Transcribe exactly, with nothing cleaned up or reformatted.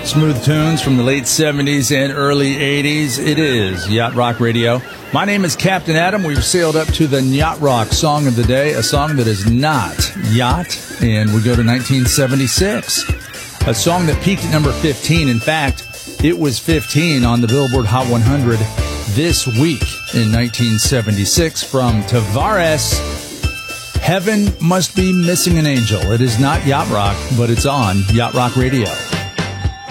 Smooth tunes from the late seventies and early eighties. It is Yacht Rock Radio. My name is Captain Adam. We've sailed up to the Yacht Rock Song of the Day, a song that is not yacht, and we go to nineteen seventy-six. A song that peaked at number fifteen. In fact, it was fifteen on the Billboard Hot one hundred this week in nineteen seventy-six from Tavares. Heaven Must Be Missing an Angel. It is not Yacht Rock, but it's on Yacht Rock Radio.